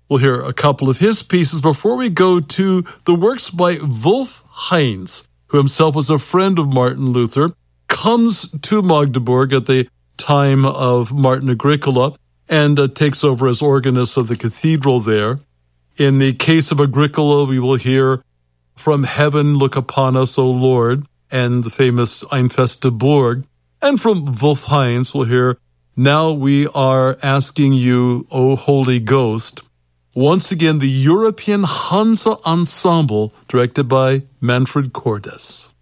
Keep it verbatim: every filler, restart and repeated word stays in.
We'll hear a couple of his pieces before we go to the works by Wolf Heinz, who himself was a friend of Martin Luther, comes to Magdeburg at the time of Martin Agricola and uh, takes over as organist of the cathedral there. In the case of Agricola, we will hear From Heaven Look Upon Us, O Lord, and the famous Ein feste Burg. And from Wolf Heinz, we'll hear Now We Are Asking You, O Holy Ghost. Once again, the European Hansa Ensemble, directed by Manfred Cordes.